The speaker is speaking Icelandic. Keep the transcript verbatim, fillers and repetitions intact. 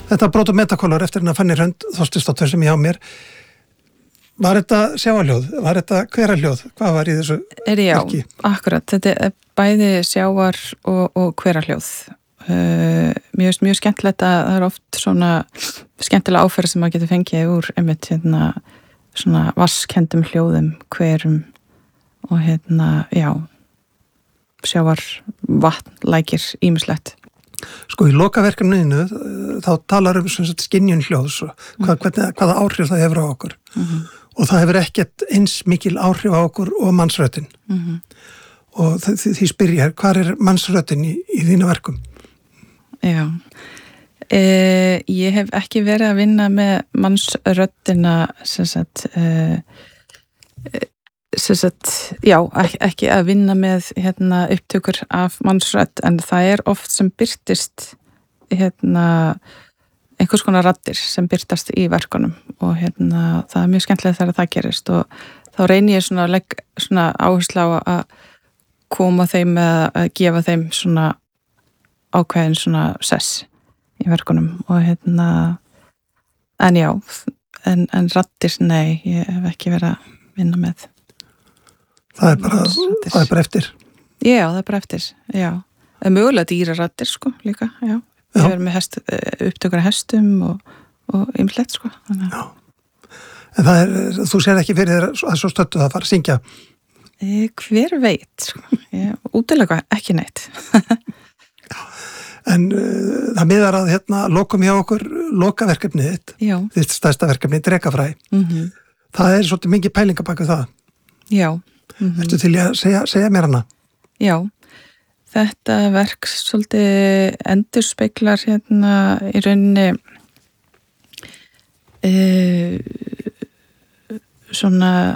Þetta brot og metakólar eftir hennar Fanny Hrönd Þorsteinsdóttur sem ég á mér. Var þetta sjávarhljóð? Var þetta hverahljóð? Hvað var í þessu er, já, verki? Akkurat. Þetta er bæði sjávar og, og hverahljóð. Uh, mér finnst mjög skemmtilegt að það er oft svona skemmtilega áferð sem maður getur fengið úr einmitt hérna svona vasskendum hljóðum, hverum og hérna, já, sjávar, vatn, lækir, ýmislegt. Sko í lokaverkefninu þá talar um svona skynjun hljóðs og hvað, hvernig, hvaða áhrif það hefur á okkur. Mm-hmm. Og það hefur ekkert eins mikil áhrif á okkur og mannsröddin. Mm-hmm. Og því, því spyr ég, hvað er mannsröddin í, í þínu verkum? Já, e, ég hef ekki verið að vinna með mannsröddina sem sagt, e, sem sagt, já, ekki, ekki að vinna með hérna, upptökur af mannsrödd en það er oft sem birtist hérna, einhvers konar raddir sem birtast í verkunum og hérna, það er mjög skemmtilegt þegar það gerist og þá reynir ég svona, legg, svona áherslu á að koma þeim með að gefa þeim svona ákveðin svona sess í verkunum og hérna en já, en, en raddir nei, ég hef ekki verið að vinna með það er bara, það er bara eftir já, það er bara eftir, já það er mögulega dýra raddir sko líka, já, já. Ég verið með hest, upptökur af hestum og, og ymslegt sko þannig. Já, en það er, þú sér ekki fyrir þér að svo stöttu það að fara að syngja e, hver veit sko, ég útilega ekki neitt En uh, það miðar að hérna lokum hjá okkur lokaverkefnið þitt, þitt stærsta verkefni, Drekafræ. Mm-hmm. Það er svolítið mikið pælinga baka það. Já. Mm-hmm. Ertu til að segja, segja mér hana? Já, þetta verk svolítið endurspeglar hérna í rauninni e, svona